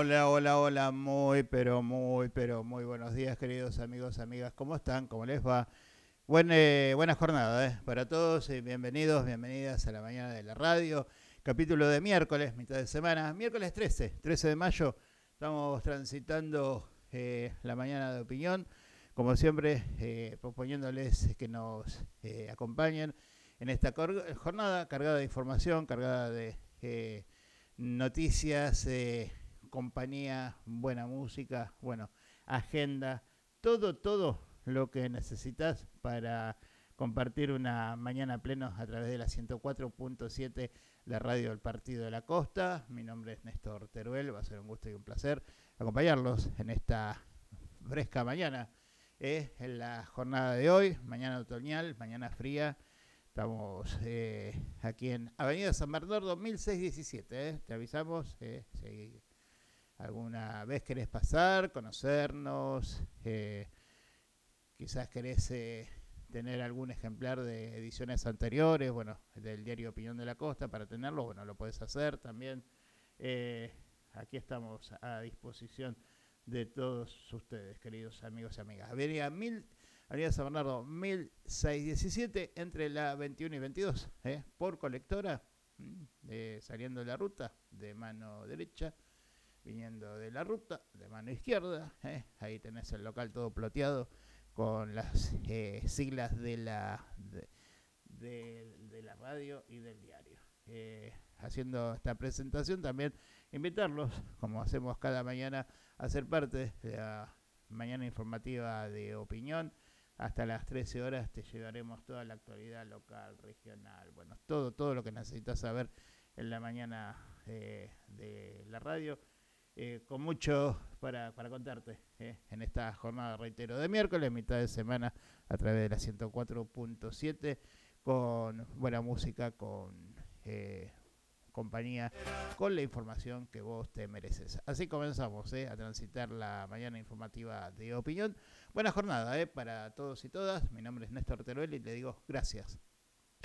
Hola, hola, hola, muy buenos días, queridos amigos, amigas. ¿Cómo están? ¿Cómo les va? Buena jornada, para todos. Bienvenidos, bienvenidas a la mañana de la radio. Capítulo de miércoles, mitad de semana. Miércoles 13 de mayo. Estamos transitando la mañana de opinión. Como siempre, proponiéndoles que nos acompañen en esta jornada cargada de información, cargada de noticias, compañía, buena música, bueno, agenda, todo lo que necesitas para compartir una mañana pleno a través de la 104.7, la radio del Partido de la Costa. Mi nombre es Néstor Teruel, va a ser un gusto y un placer acompañarlos en esta fresca mañana, en la jornada de hoy, mañana otoñal, mañana fría. Estamos aquí en Avenida San Bernardo 1617, te avisamos, si alguna vez querés pasar, conocernos, quizás querés tener algún ejemplar de ediciones anteriores, bueno, del diario Opinión de la Costa, para tenerlo, bueno, lo podés hacer también. Eh, Aquí estamos a disposición de todos ustedes, queridos amigos y amigas. Avenida San Bernardo 1617, entre la 21 y 22, por Colectora, saliendo de la ruta de mano derecha, viniendo de la ruta de mano izquierda. Ahí tenés el local todo ploteado con las siglas de la radio y del diario. Haciendo esta presentación también invitarlos, como hacemos cada mañana, a ser parte de la mañana informativa de opinión. Hasta las 13 horas te llevaremos toda la actualidad local, regional, bueno, todo lo que necesitas saber en la mañana de la radio. Con mucho para contarte en esta jornada, reitero, de miércoles, mitad de semana, a través de la 104.7, con buena música, con compañía, con la información que vos te mereces. Así comenzamos a transitar la mañana informativa de opinión. Buena jornada para todos y todas. Mi nombre es Néstor Teruel y te digo gracias